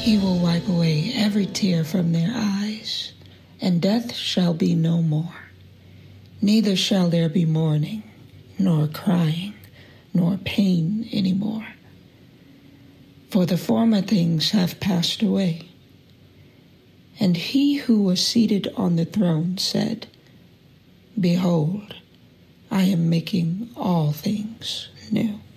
He will wipe away every tear from their eyes, and death shall be no more. Neither shall there be mourning, nor crying, nor pain any more. For the former things have passed away. And he who was seated on the throne said, Behold, I am making all things new.